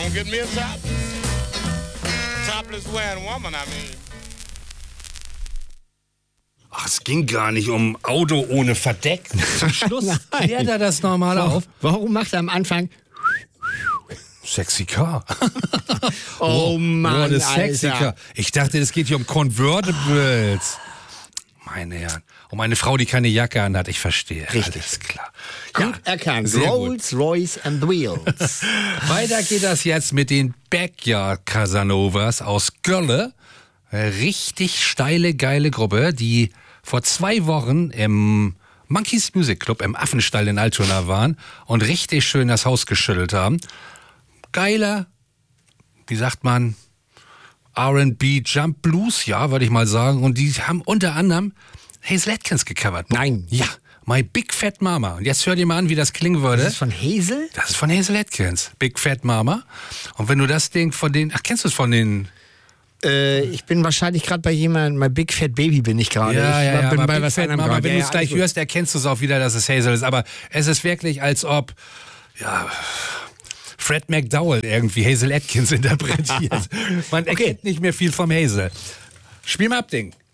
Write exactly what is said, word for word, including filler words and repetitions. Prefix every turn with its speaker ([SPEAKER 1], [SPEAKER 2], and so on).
[SPEAKER 1] gonna get me a top? Topless wearing woman, I mean.
[SPEAKER 2] Ach, es ging gar nicht um Auto ohne Verdeck. Zum Schluss klärt er das normal auf.
[SPEAKER 3] Warum macht er am Anfang
[SPEAKER 2] Sexy Car.
[SPEAKER 3] Oh Mann,
[SPEAKER 2] oh, das Sexy
[SPEAKER 3] Alter.
[SPEAKER 2] Car. Ich dachte, es geht hier um Convertibles. Meine Herren. Und meine Frau, die keine Jacke anhat, ich verstehe.
[SPEAKER 3] Richtig.
[SPEAKER 2] Alles klar.
[SPEAKER 3] Gut erkannt.
[SPEAKER 2] sehr
[SPEAKER 3] Rolls, Royce and Wheels.
[SPEAKER 2] Weiter geht das jetzt mit den Backyard Casanovas aus Gölle. Richtig steile, geile Gruppe, die vor zwei Wochen im Monkeys Music Club im Affenstall in Altona waren und richtig schön das Haus geschüttelt haben. Geiler, wie sagt man, R and B Jump Blues, ja, würde ich mal sagen. Und die haben unter anderem Hazel Atkins gecovert.
[SPEAKER 3] Nein.
[SPEAKER 2] Ja, My Big Fat Mama. Und jetzt hör dir mal an, wie das klingen würde.
[SPEAKER 3] Das ist von Hazel?
[SPEAKER 2] Das ist von Hazel Atkins, Big Fat Mama. Und wenn du das Ding von den, ach, kennst du es von den...
[SPEAKER 3] Äh, ich bin wahrscheinlich gerade bei jemandem, My Big Fat Baby bin ich gerade.
[SPEAKER 2] Ja,
[SPEAKER 3] ich
[SPEAKER 2] ja, ja,
[SPEAKER 3] bin
[SPEAKER 2] aber
[SPEAKER 3] bei
[SPEAKER 2] Big
[SPEAKER 3] was
[SPEAKER 2] Fat
[SPEAKER 3] anderem
[SPEAKER 2] Mama,
[SPEAKER 3] gerade.
[SPEAKER 2] wenn
[SPEAKER 3] Ja,
[SPEAKER 2] du
[SPEAKER 3] ja,
[SPEAKER 2] es gleich
[SPEAKER 3] alles gut.
[SPEAKER 2] hörst, erkennst du es auch wieder, dass es Hazel ist. Aber es ist wirklich, als ob, ja, Fred McDowell irgendwie Hazel Atkins interpretiert. Man erkennt nicht mehr viel vom Hazel. Spiel mal ab, Ding.